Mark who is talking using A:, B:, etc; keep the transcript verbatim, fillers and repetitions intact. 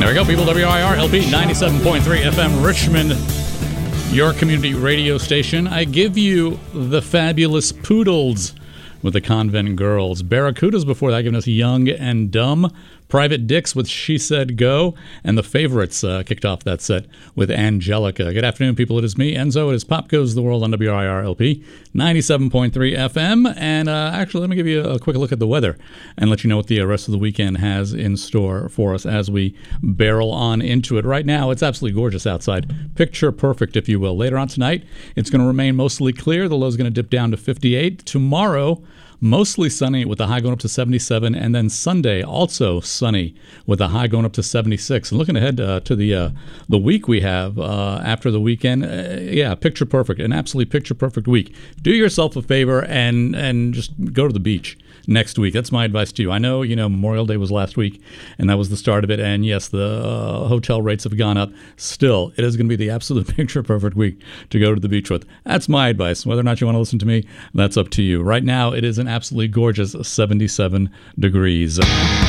A: There we go, people. W I R L P ninety-seven point three F M Richmond, your community radio station. I give you the fabulous Poodles with the Convent Girls. Barracudas before that, giving us Young and Dumb. Private Dicks with She Said Go. And the Favorites uh, kicked off that set with Angelica. Good afternoon, people. It is me, Enzo. It is Pop Goes the World on W I R L P ninety-seven point three F M. And uh, actually, let me give you a quick look at the weather and let you know what the rest of the weekend has in store for us as we barrel on into it. Right now, it's absolutely gorgeous outside. Picture perfect, if you will. Later on tonight, it's going to remain mostly clear. The low is going to dip down to fifty-eight. Tomorrow, mostly sunny with the high going up to seventy-seven, and then Sunday also sunny with the high going up to seventy-six. And looking ahead uh, to the uh, the week we have uh, after the weekend, uh, yeah, picture perfect, an absolutely picture perfect week. Do yourself a favor and and just go to the beach next week. That's my advice to you. I know, you know, Memorial Day was last week, and that was the start of it. And yes, the uh, hotel rates have gone up. Still, it is going to be the absolute picture perfect week to go to the beach with. That's my advice. Whether or not you want to listen to me, that's up to you. Right now, it is an absolutely gorgeous seventy-seven degrees.